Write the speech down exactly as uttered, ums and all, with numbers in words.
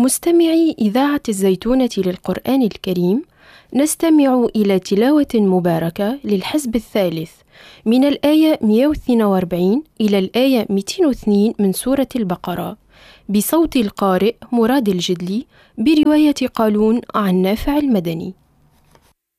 مستمعي إذاعة الزيتونة للقرآن الكريم، نستمع إلى تلاوة مباركة للحزب الثالث من الآية مئة واثنين وأربعين إلى الآية مئتين واثنين من سورة البقرة، بصوت القارئ مراد الجدلي، برواية قالون عن نافع المدني.